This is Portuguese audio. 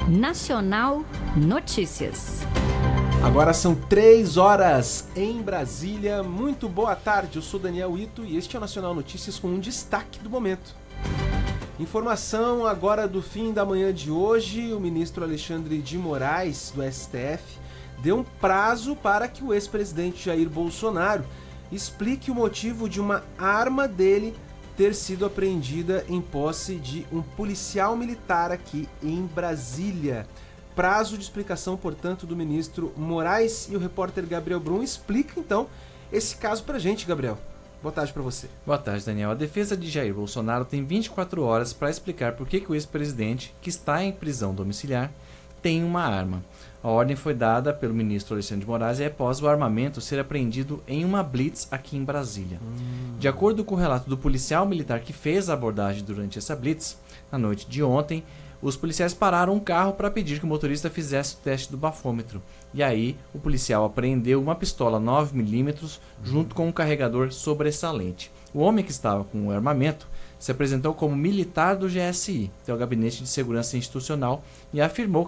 Nacional Notícias. Agora são 3 horas em Brasília. Muito boa tarde, eu sou Daniel Ito e este é o Nacional Notícias com um destaque do momento. Informação agora do fim da manhã de hoje, o ministro Alexandre de Moraes, do STF, deu um prazo para que o ex-presidente Jair Bolsonaro explique o motivo de uma arma dele ter sido apreendida em posse de um policial militar aqui em Brasília. Prazo de explicação, portanto, do ministro Moraes, e o repórter Gabriel Brum explica, então, esse caso pra gente, Gabriel. Boa tarde pra você. Boa tarde, Daniel. A defesa de Jair Bolsonaro tem 24 horas para explicar por que o ex-presidente, que está em prisão domiciliar, tem uma arma. A ordem foi dada pelo ministro Alexandre de Moraes após o armamento ser apreendido em uma blitz aqui em Brasília. De acordo com o relato do policial militar que fez a abordagem durante essa blitz, na noite de ontem, os policiais pararam um carro para pedir que o motorista fizesse o teste do bafômetro. E aí, o policial apreendeu uma pistola 9mm junto com um carregador sobressalente. O homem que estava com o armamento se apresentou como militar do GSI, que é o Gabinete de Segurança Institucional, e afirmou